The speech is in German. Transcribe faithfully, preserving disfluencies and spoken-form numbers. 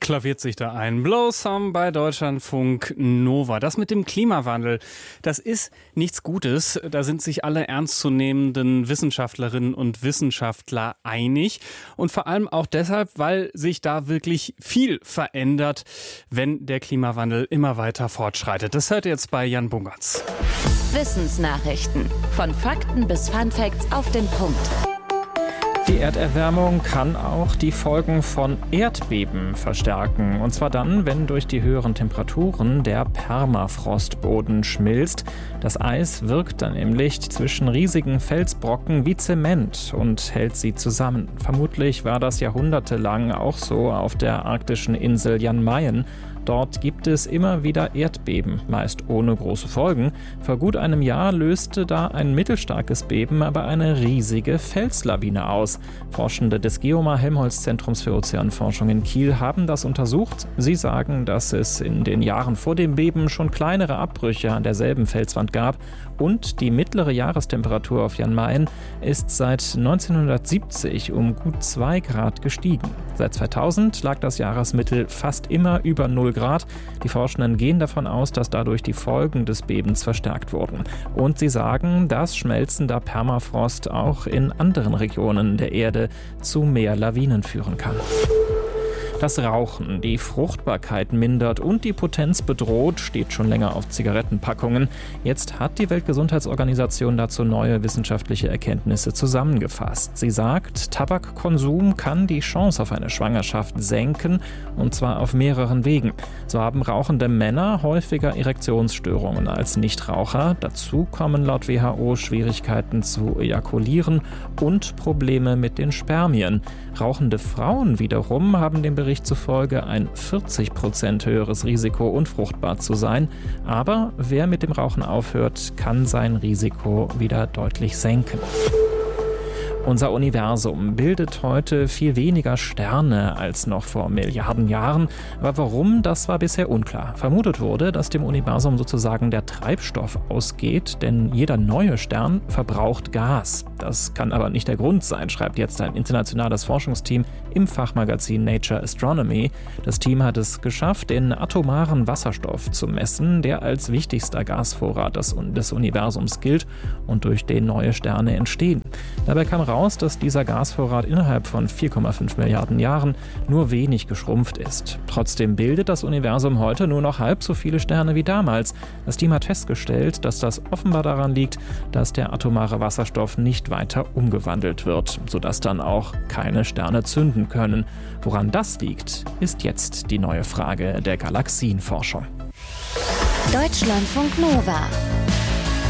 klaviert sich da ein. Blossom bei Deutschlandfunk Nova. Das mit dem Klimawandel, das ist nichts Gutes. Da sind sich alle ernstzunehmenden Wissenschaftlerinnen und Wissenschaftler einig. Und vor allem auch deshalb, weil sich da wirklich viel verändert, wenn der Klimawandel immer weiter fortschreitet. Das hört ihr jetzt bei Jan Bungertz. Wissensnachrichten. Von Fakten bis Funfacts auf den Punkt. Die Erderwärmung kann auch die Folgen von Erdbeben verstärken. Und zwar dann, wenn durch die höheren Temperaturen der Permafrostboden schmilzt. Das Eis wirkt dann nämlich zwischen riesigen Felsbrocken wie Zement und hält sie zusammen. Vermutlich war das jahrhundertelang auch so auf der arktischen Insel Jan Mayen. Dort gibt es immer wieder Erdbeben, meist ohne große Folgen. Vor gut einem Jahr löste da ein mittelstarkes Beben aber eine riesige Felslawine aus. Forschende des Geomar-Helmholtz-Zentrums für Ozeanforschung in Kiel haben das untersucht. Sie sagen, dass es in den Jahren vor dem Beben schon kleinere Abbrüche an derselben Felswand gab. Und die mittlere Jahrestemperatur auf Jan Mayen ist seit neunzehnhundertsiebzig um gut zwei Grad gestiegen. Seit zweitausend lag das Jahresmittel fast immer über null Grad. Die Forschenden gehen davon aus, dass dadurch die Folgen des Bebens verstärkt wurden. Und sie sagen, dass schmelzender Permafrost auch in anderen Regionen der Erde zu mehr Lawinen führen kann. Das Rauchen die Fruchtbarkeit mindert und die Potenz bedroht, steht schon länger auf Zigarettenpackungen. Jetzt hat die Weltgesundheitsorganisation dazu neue wissenschaftliche Erkenntnisse zusammengefasst. Sie sagt, Tabakkonsum kann die Chance auf eine Schwangerschaft senken, und zwar auf mehreren Wegen. So haben rauchende Männer häufiger Erektionsstörungen als Nichtraucher. Dazu kommen laut W H O Schwierigkeiten zu ejakulieren und Probleme mit den Spermien. Rauchende Frauen wiederum haben dem Bericht zufolge ein vierzig Prozent höheres Risiko, unfruchtbar zu sein. Aber wer mit dem Rauchen aufhört, kann sein Risiko wieder deutlich senken. Unser Universum bildet heute viel weniger Sterne als noch vor Milliarden Jahren. Aber warum, das war bisher unklar. Vermutet wurde, dass dem Universum sozusagen der Treibstoff ausgeht, denn jeder neue Stern verbraucht Gas. Das kann aber nicht der Grund sein, schreibt jetzt ein internationales Forschungsteam im Fachmagazin Nature Astronomy. Das Team hat es geschafft, den atomaren Wasserstoff zu messen, der als wichtigster Gasvorrat des, des Universums gilt und durch den neue Sterne entstehen. Dabei kam raus, dass dieser Gasvorrat innerhalb von vier Komma fünf Milliarden Jahren nur wenig geschrumpft ist. Trotzdem bildet das Universum heute nur noch halb so viele Sterne wie damals. Das Team hat festgestellt, dass das offenbar daran liegt, dass der atomare Wasserstoff nicht weiter umgewandelt wird, sodass dann auch keine Sterne zünden können. Woran das liegt, ist jetzt die neue Frage der Galaxienforschung. Deutschlandfunk Nova.